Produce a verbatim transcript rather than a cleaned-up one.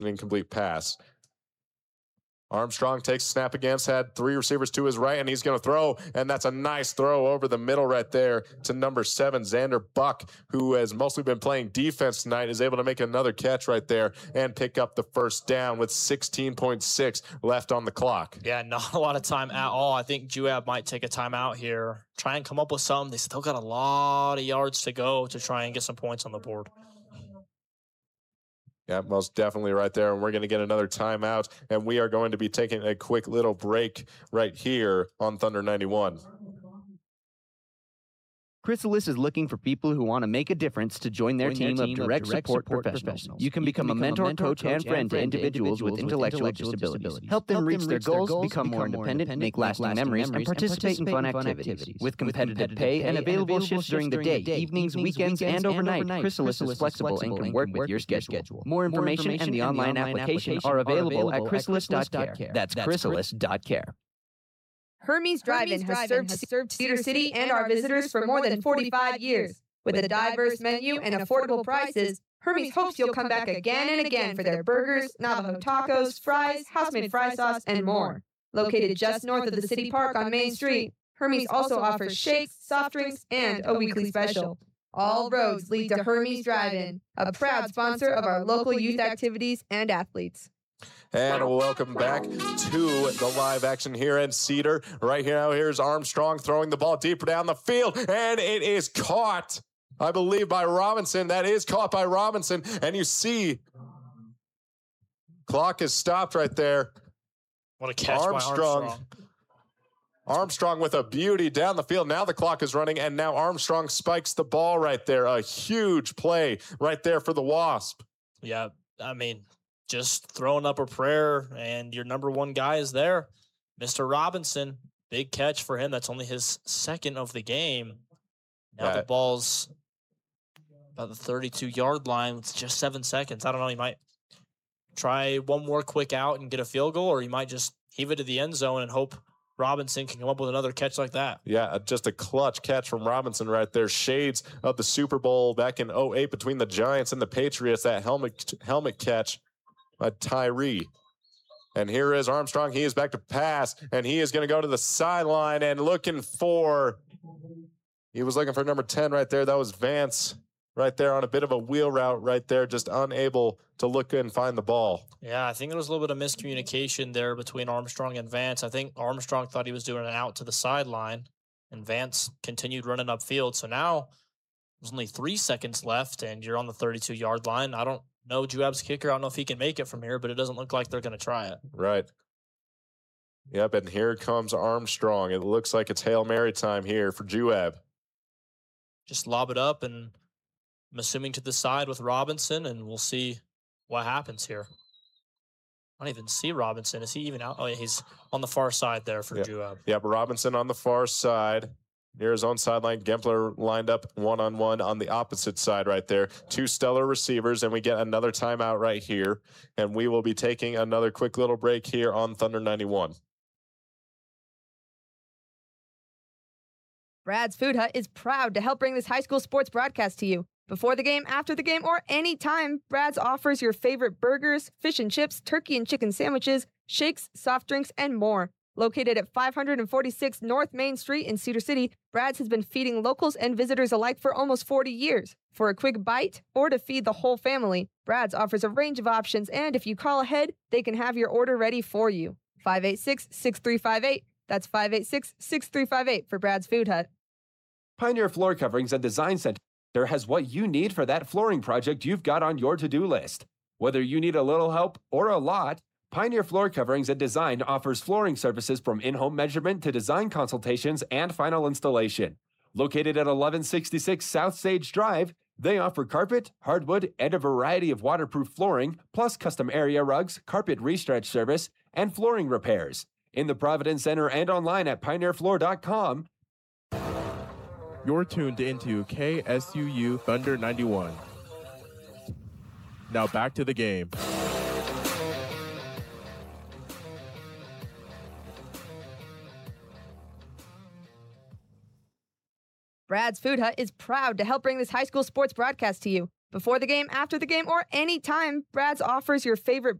an incomplete pass. Armstrong takes a snap against, had three receivers to his right, and he's going to throw, and that's a nice throw over the middle right there to number seven, Xander Buck, who has mostly been playing defense tonight, is able to make another catch right there and pick up the first down with sixteen point six left on the clock. Yeah, not a lot of time at all. I think J U A B might take a timeout here, try and come up with some. They still got a lot of yards to go to try and get some points on the board. Yeah, most definitely right there. And we're going to get another timeout, and we are going to be taking a quick little break right here on Thunder ninety-one. Chrysalis is looking for people who want to make a difference to join their, join team, their team of direct, direct support, support professionals. professionals. You can you become, can become a mentor, mentor coach, coach, and friend to individuals with intellectual, intellectual disabilities. disabilities. Help them, Help reach, them their, reach goals, their goals, become more independent, independent make lasting, lasting memories, and participate, and participate in fun, fun activities. activities. With competitive, with competitive pay, pay and available shifts during the day, evenings, weekends, and overnight, Chrysalis is flexible and can work with your schedule. More information and the online application are available at chrysalis dot care. That's chrysalis dot care. Hermes Drive-In has served, has served Cedar City and our visitors for more than forty-five years. With a diverse menu and affordable prices, Hermes hopes you'll come back again and again for their burgers, Navajo tacos, fries, house-made fry sauce, and more. Located just north of the City Park on Main Street, Hermes also offers shakes, soft drinks, and a weekly special. All roads lead to Hermes Drive-In, a proud sponsor of our local youth activities and athletes. And welcome back to the live action here in Cedar. Right here, now here's Armstrong throwing the ball deeper down the field, and it is caught, I believe, by Robinson. That is caught by Robinson, and you see, clock is stopped right there. What a catch Armstrong. by Armstrong. Armstrong with a beauty down the field. Now the clock is running, and now Armstrong spikes the ball right there. A huge play right there for the Wasp. Yeah, I mean, just throwing up a prayer, and your number one guy is there. Mister Robinson, big catch for him. That's only his second of the game. Now yeah. the ball's about the thirty-two-yard line with just seven seconds. I don't know. He might try one more quick out and get a field goal, or he might just heave it to the end zone and hope Robinson can come up with another catch like that. Yeah, just a clutch catch from Robinson right there. Shades of the Super Bowl back in oh eight between the Giants and the Patriots, that helmet helmet catch by Tyree. And here is Armstrong. He is back to pass, and he is going to go to the sideline and looking for, he was looking for number ten right there. That was Vance right there on a bit of a wheel route right there, just unable to look good and find the ball. Yeah, I think there was a little bit of miscommunication there between Armstrong and Vance. I think Armstrong thought he was doing an out to the sideline, and Vance continued running upfield. So now there's only three seconds left, and you're on the thirty-two-yard line. I don't know J U A B's kicker. I don't know if he can make it from here, but it doesn't look like they're going to try it. Right. Yep, and here comes Armstrong. It looks like it's Hail Mary time here for J U A B. Just lob it up, and I'm assuming to the side with Robinson, and we'll see what happens here. I don't even see Robinson. Is he even out? Oh, yeah, he's on the far side there for yep. J U A B. Yep, Robinson on the far side. Near his own sideline, Gempler lined up one-on-one on the opposite side right there. Two stellar receivers, and we get another timeout right here. And we will be taking another quick little break here on Thunder ninety-one. Brad's Food Hut is proud to help bring this high school sports broadcast to you. Before the game, after the game, or any time, Brad's offers your favorite burgers, fish and chips, turkey and chicken sandwiches, shakes, soft drinks, and more. Located at five forty-six North Main Street in Cedar City, Brad's has been feeding locals and visitors alike for almost forty years. For a quick bite or to feed the whole family, Brad's offers a range of options, and if you call ahead, they can have your order ready for you. five eight six, six three five eight. That's five eight six, six three five eight for Brad's Food Hut. Pioneer Floor Coverings and Design Center has what you need for that flooring project you've got on your to-do list. Whether you need a little help or a lot, Pioneer Floor Coverings and Design offers flooring services from in-home measurement to design consultations and final installation. Located at eleven sixty-six South Sage Drive, they offer carpet, hardwood, and a variety of waterproof flooring, plus custom area rugs, carpet restretch service, and flooring repairs. In the Providence Center and online at pioneer floor dot com. You're tuned into K S U U Thunder ninety-one. Now back to the game. Brad's Food Hut is proud to help bring this high school sports broadcast to you. Before the game, after the game, or anytime, Brad's offers your favorite